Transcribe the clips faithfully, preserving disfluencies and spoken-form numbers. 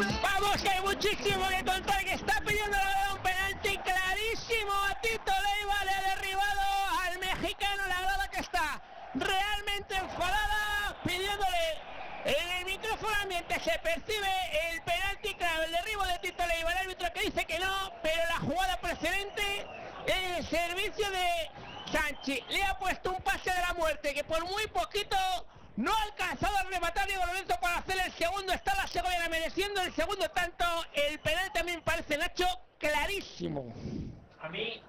Vamos, que hay muchísimo que contar, que está pidiendo un penalti clarísimo a Tito Leiva, le ha derribado al mexicano, la grada que está realmente enfadada, pidiéndole en el micrófono ambiente, se percibe el penalti claro, el derribo de Tito Leiva, el árbitro que dice que no, pero la jugada precedente, el servicio de Sanchi, le ha puesto un pase de la muerte que por muy poquito no ha alcanzado a rematar Diego Lorenzo para hacer el segundo. Está la Segoviana mereciendo el segundo tanto. El penal también parece, Nacho, clarísimo. A mí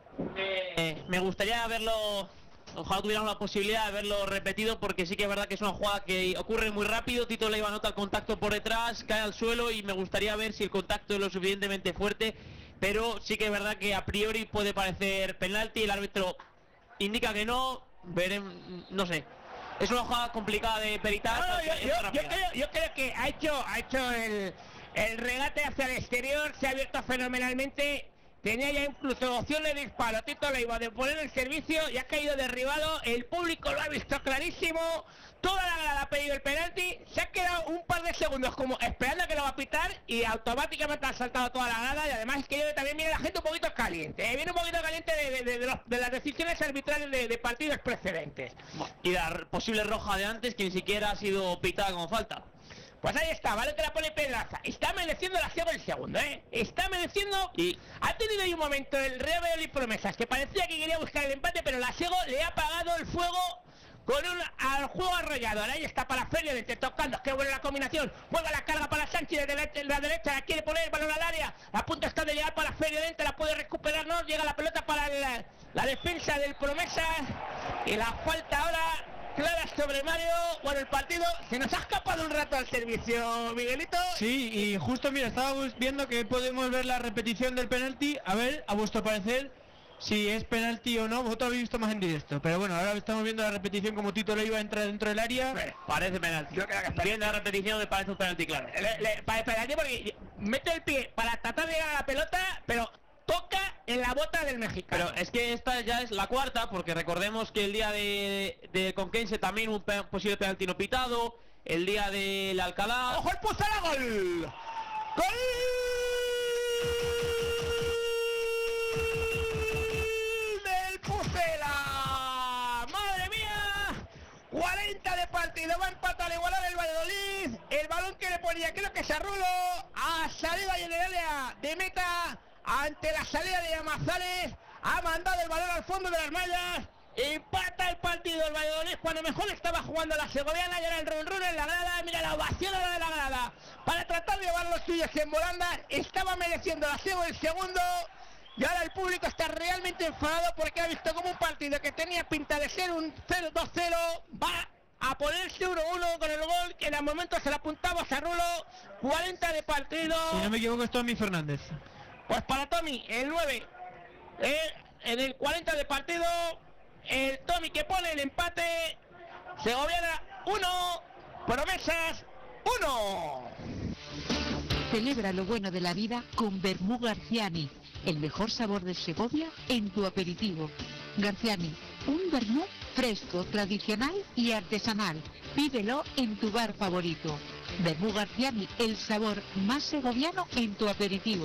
eh, me gustaría verlo, ojalá tuviéramos la posibilidad de verlo repetido, porque sí que es verdad que es una jugada que ocurre muy rápido. Tito Leiva nota el contacto por detrás, cae al suelo y me gustaría ver si el contacto es lo suficientemente fuerte, pero sí que es verdad que a priori puede parecer penalti. El árbitro indica que no, veremos, no sé. Es una jugada complicada de peritar. No, no, yo, yo, yo, creo, yo creo que ha hecho, ha hecho el, el regate hacia el exterior, se ha abierto fenomenalmente. Tenía ya incluso opción de disparo Tito Leiva de poner el servicio y ha caído derribado. El público lo ha visto clarísimo. Toda la grada ha pedido el penalti. Se ha quedado un par de segundos como esperando a que lo va a pitar y automáticamente ha saltado toda la grada. Y además es que yo también viene la gente un poquito caliente. ¿eh? Viene un poquito caliente de, de, de, de, los, de las decisiones arbitrales de, de partidos precedentes. Y la posible roja de antes que ni siquiera ha sido pitada como falta. Pues ahí está, vale que la pone Pedraza. Está mereciendo la ciego el segundo, ¿eh? Está mereciendo. Y ha tenido ahí un momento el Real Valladolid Promesas que parecía que quería buscar el empate, pero la ciego le ha apagado el fuego con un al juego arrollador. Ahí está para Ferio, de tocando, qué buena la combinación. Juega la carga para Sánchez de la, de la derecha, la quiere poner el balón al área. A punto está de llegar para Ferio dentro, la puede recuperar, no. Llega la pelota para la, la defensa del Promesas. Y la falta ahora clara sobre Mario. Bueno, el partido se nos ha escapado un rato al servicio, Miguelito. Sí, y justo mira, estábamos viendo que podemos ver la repetición del penalti. A ver, a vuestro parecer, si es penalti o no. Vosotros habéis visto más en directo, pero bueno, ahora estamos viendo la repetición como Tito Leiva entra dentro del área. Bueno, parece penalti. Yo creo que está viendo la repetición, me parece un penalti claro. Le, le, parece penalti porque mete el pie para tratar de llegar a la pelota, pero toca en la bota del mexicano. Pero es que esta ya es la cuarta, porque recordemos que el día de, de Conquense también un pe posible penalti no pitado, el día del Alcalá. ¡Ojo el Pucela! ¡Gol! ¡Gol! ¡Del Pucela! ¡Madre mía! cuarenta de partido, va a empatar a igualar el Valladolid. El balón que le ponía, creo que es a Rulo, a salida y en el área de meta. Ante la salida de Amazales, ha mandado el balón al fondo de las mallas. Empata el partido el Valladolid cuando mejor estaba jugando la segoviana. Y ahora el run run en la grada. Mira la ovación ahora de la grada para tratar de llevar los suyos en volanda. Estaba mereciendo la Sego el segundo. Y ahora el público está realmente enfadado porque ha visto como un partido que tenía pinta de ser un cero dos cero va a ponerse uno uno con el gol que en el momento se le apuntaba a Sarrulo. Cuarenta de partido. Si no me equivoco, es Tommy Fernández. Pues para Tommy, el nueve, eh, en el cuarenta de partido, el Tommy que pone el empate. Segoviana uno, Promesas uno. Celebra lo bueno de la vida con Vermú Garciani, el mejor sabor de Segovia en tu aperitivo. Garciani, un vermú fresco, tradicional y artesanal. Pídelo en tu bar favorito. Vermú Garciani, el sabor más segoviano en tu aperitivo.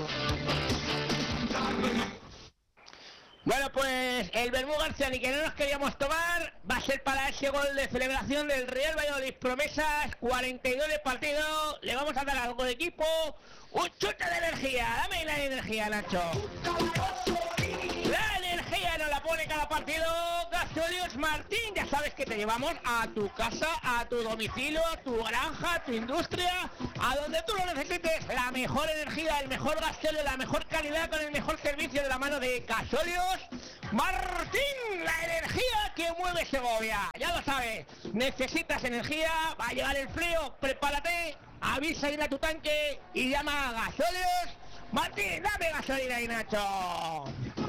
Bueno, pues el Vermú Garciani que no nos queríamos tomar va a ser para ese gol de celebración del Real Valladolid Promesas. Cuarenta y dos de partido. Le vamos a dar algo de equipo. Un chute de energía. Dame la energía, Nacho. La energía nos la pone cada partido Gasolios Martín. Ya sabes que te llevamos a tu casa, a tu domicilio, a tu granja, a tu industria, a donde tú lo necesites. La mejor energía, el mejor gasolio, la mejor calidad con el mejor servicio de la mano de Gasolios Martín. La energía que mueve Segovia. Ya lo sabes. Necesitas energía. Va a llegar el frío. Prepárate. Avisa ir a tu tanque y llama a Gasolios Martín. Dame gasolina y Nacho.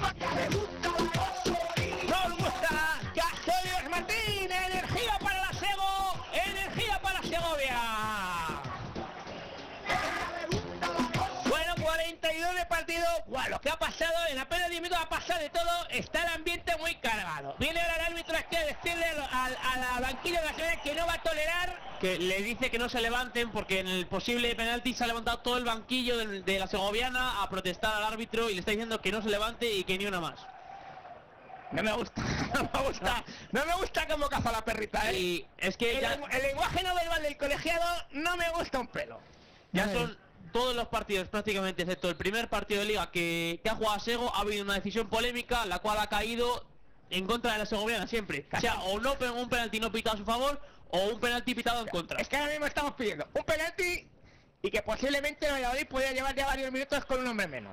Nos gusta Gasolios Martín. Energía para la Sego. Energía para Segovia. Bueno, cuarenta cuarenta y dos de partido. Guau, lo que ha pasado, en apenas diez minutos ha pasado de todo. Está el ambiente muy cargado. Viene ahora el árbitro aquí a decirle al, a la banquilla de la ciudad que no va a tolerar. Que le dice que no se levanten porque en el posible penalti se ha levantado todo el banquillo de, de la segoviana a protestar al árbitro y le está diciendo que no se levante y que ni una más. No me gusta, no me gusta, no me gusta cómo caza la perrita, ¿eh? Y es que el, ya, el lenguaje no verbal del colegiado no me gusta un pelo. ya son todos los partidos prácticamente, excepto el primer partido de liga que, que ha jugado Sego, ha habido una decisión polémica, la cual ha caído en contra de la segoviana siempre. O sea, o no un penalti no pitado a su favor, o un penalti pitado en contra. Es que ahora mismo estamos pidiendo un penalti y que posiblemente el Valladolid pudiera llevar ya varios minutos con un hombre menos.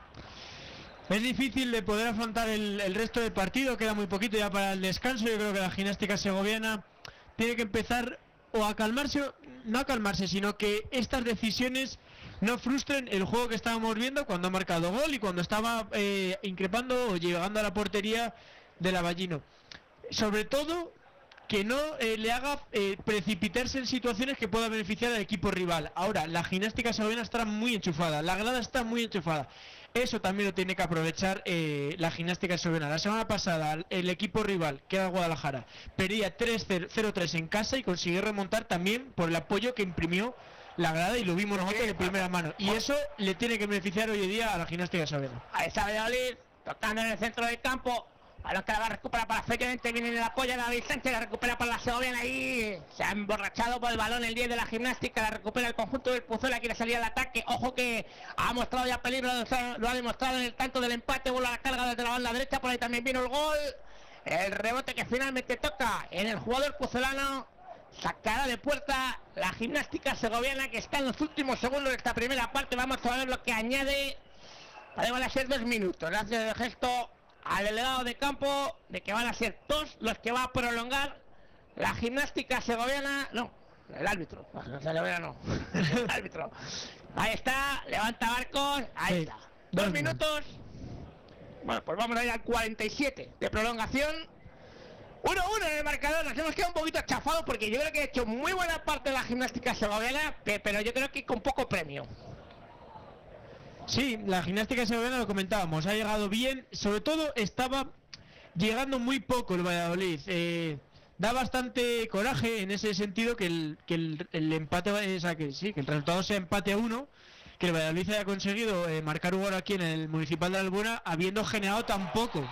Es difícil de poder afrontar el, el resto del partido, queda muy poquito ya para el descanso. Yo creo que la gimnástica segoviana tiene que empezar o a calmarse, no a calmarse, sino que estas decisiones no frustren el juego que estábamos viendo cuando ha marcado gol y cuando estaba eh, increpando o llegando a la portería de Lavallino. Sobre todo que no eh, le haga eh, precipitarse en situaciones que pueda beneficiar al equipo rival. Ahora, la gimnástica segoviana está muy enchufada, la grada está muy enchufada. Eso también lo tiene que aprovechar eh, la gimnástica segoviana. La semana pasada el equipo rival, que era Guadalajara, perdía tres cero tres en casa y consiguió remontar también por el apoyo que imprimió la grada y lo vimos nosotros de primera mano. Y eso le tiene que beneficiar hoy en día a la gimnástica segoviana. Ahí está Valladolid, tocando en el centro del campo. Balón que la va a recuperar para Fellorente, viene en el apoyo de David Sánchez, la recupera para la segoviana ahí. Se ha emborrachado por el balón el diez de la gimnástica, la recupera el conjunto del Puzuela, quiere salir al ataque. Ojo que ha mostrado ya peligro, lo ha demostrado en el tanto del empate, vuelve a la carga desde la banda derecha, por ahí también vino el gol. El rebote que finalmente toca en el jugador puzolano. Sacada de puerta la gimnástica segoviana que está en los últimos segundos de esta primera parte. Vamos a ver lo que añade. Van a ser dos minutos, le hace el gesto al delegado de campo de que van a ser dos los que va a prolongar la gimnástica segoviana. No, el árbitro, no, segoviana no, el árbitro. Ahí está, levanta Barcos, ahí sí, está. Dos, dos minutos. Bueno, pues vamos a ir al cuarenta y siete de prolongación. uno uno en el marcador. Nos hemos quedado un poquito chafados porque yo creo que ha hecho muy buena parte de la gimnástica segoviana, pero yo creo que con poco premio. Sí, la gimnástica segoviana lo comentábamos, ha llegado bien, sobre todo estaba llegando muy poco el Valladolid. Eh, da bastante coraje en ese sentido que el, que el, el empate, o sea, que sí, que el resultado sea empate a uno, que el Valladolid haya conseguido eh, marcar un gol aquí en el Municipal de Albuena habiendo generado tan poco.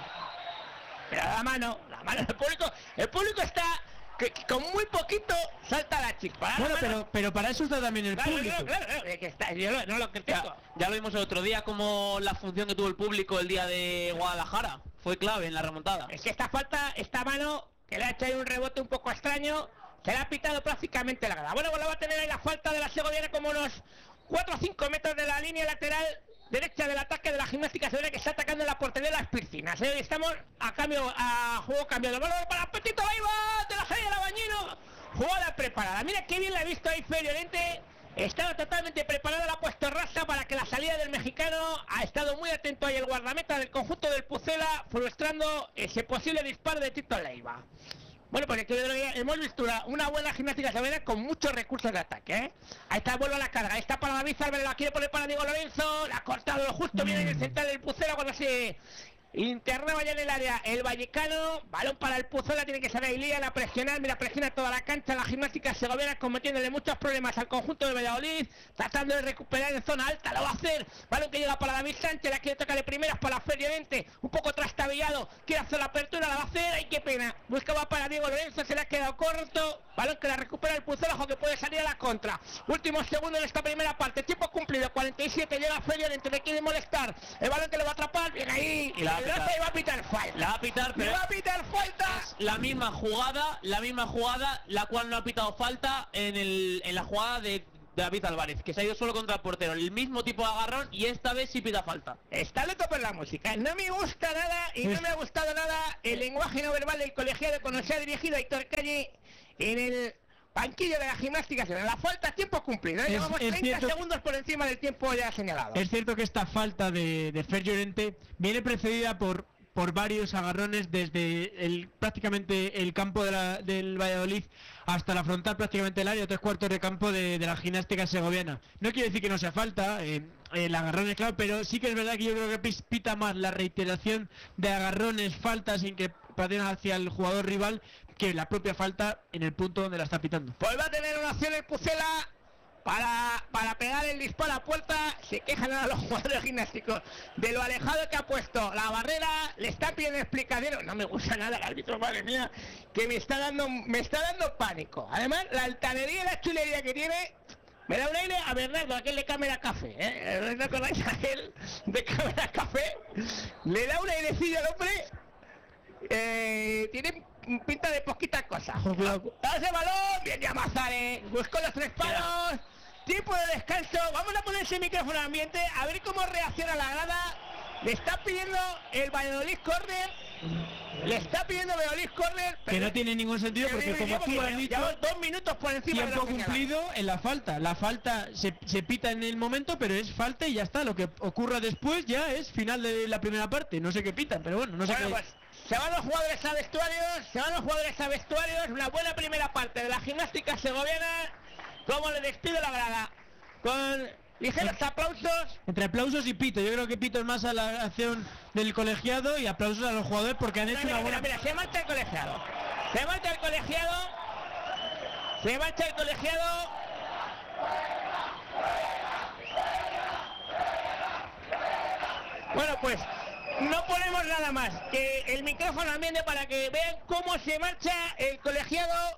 Pero la mano, la mano del público, el público está... Que, que con muy poquito salta la chispa. Bueno, pero, pero para eso está también el claro, público. Claro, claro, claro, que está, yo no, no lo critico. Ya, ya lo vimos el otro día como la función que tuvo el público el día de Guadalajara fue clave en la remontada. Es que esta falta, esta mano, que le ha hecho ahí un rebote un poco extraño, se le ha pitado prácticamente la grada. Bueno, pues va a tener ahí la falta de la segoviana como unos cuatro o cinco metros de la línea lateral derecha del ataque de la gimnástica segoviana que está atacando la portería de las piscinas. ¿eh? Estamos a cambio, a juego cambio de balón para Petito Leiva de la serie de Bañino. Jugada preparada. Mira qué bien la ha visto ahí Fellorente. Estaba totalmente preparada, la ha puesto rasa para que la salida del mexicano. Ha estado muy atento ahí el guardameta del conjunto del Pucela, frustrando ese posible disparo de Tito Leiva. Bueno, pues aquí hemos visto una, una buena gimnástica segoviana con muchos recursos de ataque, ¿eh? Ahí está, vuelve a la carga, ahí está para David Álvarez, la quiere poner para Diego Lorenzo, la ha cortado lo justo, viene en el central del Pucela cuando se internaba ya en el área el vallecano. Balón para el Pucela, tiene que salir Ilían a presionar, mira, presiona toda la cancha la gimnástica segoviana, cometiéndole muchos problemas al conjunto de Valladolid, tratando de recuperar en zona alta, lo va a hacer. Balón que llega para David Sánchez, la quiere tocar de primeras para Fellorente, un poco trastabillado, quiere hacer la apertura, la va a hacer, ay qué pena, buscaba para Diego Lorenzo, se le ha quedado corto. Balón que la recupera el Pucela, ojo que puede salir a la contra. Últimos segundos en esta primera parte, tiempo cumplido, cuarenta y siete, llega Fellorente, le quiere molestar, el balón que le va a atrapar, bien ahí, y la va a, va a pitar falta. La va a pitar, pero le va a pitar falta. Es la misma jugada, la misma jugada, la cual no ha pitado falta en el en la jugada de David Álvarez, que se ha ido solo contra el portero, el mismo tipo de agarrón y esta vez sí pita falta. Está de tope la música, no me gusta nada y no me ha gustado nada el lenguaje no verbal del colegiado cuando se ha dirigido a Héctor Calle en el banquillo de la gimnástica. La falta, tiempo cumplido, ¿eh? Es, llevamos es treinta cierto, segundos por encima del tiempo ya señalado. Es cierto que esta falta de, de Fer Llorente viene precedida por por varios agarrones desde el prácticamente el campo de la, del Valladolid hasta la frontal, prácticamente el área, tres cuartos de campo de, de la gimnástica segoviana. No quiere decir que no sea falta, eh, el agarrón es claro, pero sí que es verdad que yo creo que pita más la reiteración de agarrones, faltas sin que pateen hacia el jugador rival, que la propia falta en el punto donde la está pitando. Pues va a tener una opción el Pucela para, para pegar el disparo a puerta. Se quejan ahora los jugadores gimnásticos de lo alejado que ha puesto la barrera. Le está pidiendo explicaciones. No me gusta nada el árbitro, madre mía, que me está dando me está dando pánico. Además, la altanería y la chulería que tiene me da un aire a Bernardo, aquel de Cámara Café, ¿eh? ¿No acordáis aquel de Cámara Café? Le da un airecillo al hombre. Eh, tiene pinta de poquitas cosas. Da ese balón, bien ya Mazares, buscó los tres palos, tiempo de descanso. Vamos a poner ese micrófono al ambiente a ver cómo reacciona la grada. Le está pidiendo el Valladolid córner. Le está pidiendo Valladolid córner. Que no tiene ningún sentido porque, como tú has dicho, dos minutos por encima. Tiempo cumplido en la falta. La falta se, se pita en el momento, pero es falta y ya está. Lo que ocurra después ya es final de la primera parte. No sé qué pitan, pero bueno, no sé bueno, qué. Pues, se van los jugadores a vestuarios, se van los jugadores a vestuarios. Una buena primera parte de la gimnástica segoviana. Como le despido la grada. Con ligeros aplausos. Entre aplausos y pito. Yo creo que pito es más a la acción del colegiado y aplausos a los jugadores porque han mira, hecho mira, una buena... Mira, mira, se marcha el colegiado. Se marcha el colegiado. Se marcha el colegiado. Bueno, pues no ponemos nada más que el micrófono al ambiente para que vean cómo se marcha el colegiado.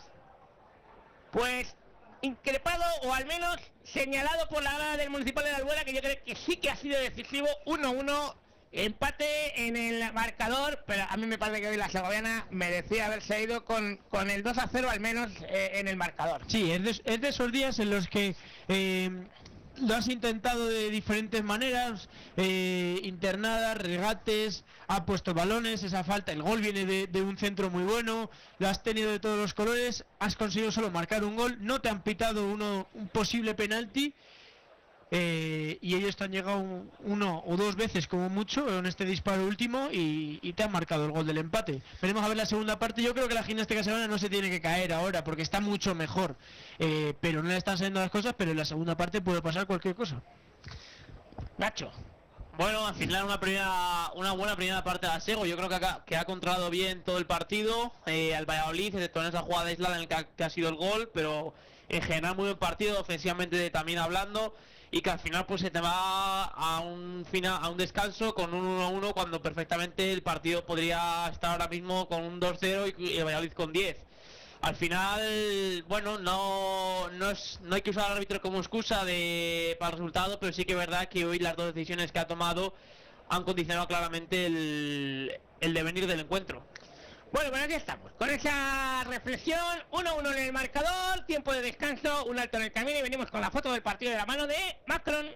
Pues increpado o al menos señalado por la grada del Municipal de la Albuera, que yo creo que sí que ha sido decisivo. Uno uno, empate en el marcador, pero a mí me parece que hoy la segoviana merecía haberse ido con, con el dos a cero al menos eh, en el marcador. Sí, es de, es de esos días en los que eh, lo has intentado de diferentes maneras, eh, internadas, regates, ha puesto balones, esa falta, el gol viene de, de un centro muy bueno, lo has tenido de todos los colores, has conseguido solo marcar un gol, no te han pitado uno, un posible penalti, eh, y ellos te han llegado un, uno o dos veces como mucho en este disparo último y, y te han marcado el gol del empate. Veremos a ver la segunda parte. Yo creo que la gimnástica segoviana no se tiene que caer ahora porque está mucho mejor, eh, pero no le están saliendo las cosas, pero en la segunda parte puede pasar cualquier cosa. Nacho. Bueno, al final una primera, una buena primera parte de la Sego. Yo creo que ha, que ha controlado bien todo el partido, eh, al Valladolid, excepto en esa jugada aislada en la que ha, que ha sido el gol, pero en general muy buen partido, ofensivamente también hablando, y que al final pues se te va a un final, a un descanso con un uno a uno cuando perfectamente el partido podría estar ahora mismo con un dos cero y el Valladolid con diez. Al final, bueno, no no, es, no hay que usar al árbitro como excusa de, para el resultado, pero sí que es verdad que hoy las dos decisiones que ha tomado han condicionado claramente el, el devenir del encuentro. Bueno, pues aquí estamos, con esa reflexión, uno a uno en el marcador, tiempo de descanso, un alto en el camino y venimos con la foto del partido de la mano de Macron.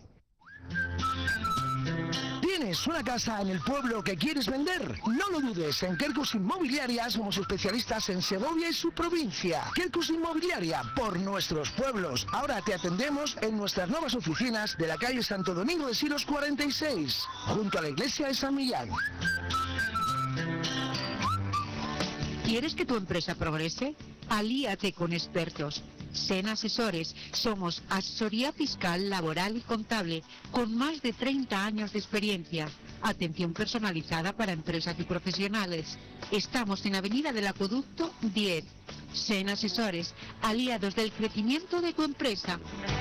¿Tienes una casa en el pueblo que quieres vender? No lo dudes, en Quercus Inmobiliaria somos especialistas en Segovia y su provincia. Quercus Inmobiliaria, por nuestros pueblos. Ahora te atendemos en nuestras nuevas oficinas de la calle Santo Domingo de Silos cuarenta y seis, junto a la iglesia de San Millán. ¿Quieres que tu empresa progrese? Alíate con expertos. Sen Asesores. Somos asesoría fiscal, laboral y contable con más de treinta años de experiencia. Atención personalizada para empresas y profesionales. Estamos en Avenida del Acueducto diez. Sen Asesores. Aliados del crecimiento de tu empresa.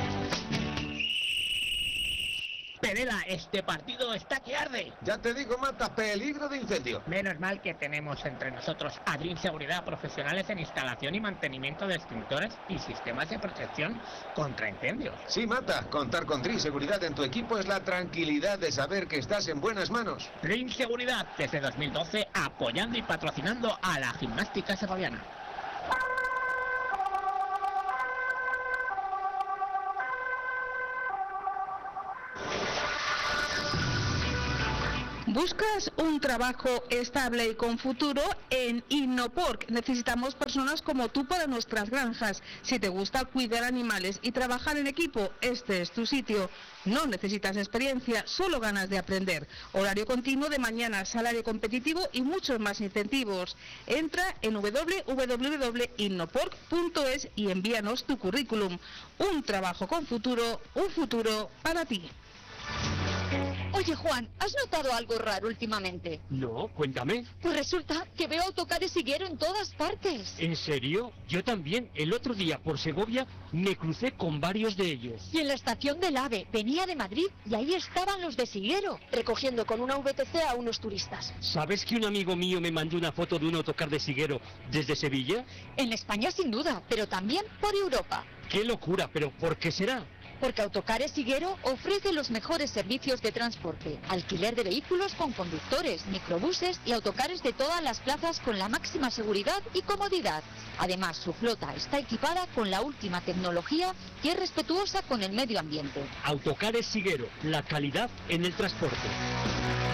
Perela, este partido está que arde. Ya te digo, Mata, peligro de incendio. Menos mal que tenemos entre nosotros a Dream Seguridad, profesionales en instalación y mantenimiento de extintores y sistemas de protección contra incendios. Sí, Mata, contar con Dream Seguridad en tu equipo es la tranquilidad de saber que estás en buenas manos. Dream Seguridad, desde dos mil doce, apoyando y patrocinando a la gimnástica segoviana. ¿Buscas un trabajo estable y con futuro? En Innopork necesitamos personas como tú para nuestras granjas. Si te gusta cuidar animales y trabajar en equipo, este es tu sitio. No necesitas experiencia, solo ganas de aprender. Horario continuo de mañana, salario competitivo y muchos más incentivos. Entra en doble u doble u doble u punto innopork punto es y envíanos tu currículum. Un trabajo con futuro, un futuro para ti. Oye, Juan, ¿has notado algo raro últimamente? No, cuéntame. Pues resulta que veo autocares Higuero en todas partes. ¿En serio? Yo también. El otro día por Segovia me crucé con varios de ellos. Y en la estación del AVE venía de Madrid y ahí estaban los de Siguero, recogiendo con una V T C a unos turistas. ¿Sabes que un amigo mío me mandó una foto de un autocar de Siguero desde Sevilla? En España sin duda, pero también por Europa. ¡Qué locura! ¿Pero por qué será? Porque Autocares Higuero ofrece los mejores servicios de transporte, alquiler de vehículos con conductores, microbuses y autocares de todas las plazas con la máxima seguridad y comodidad. Además, su flota está equipada con la última tecnología y es respetuosa con el medio ambiente. Autocares Higuero, la calidad en el transporte.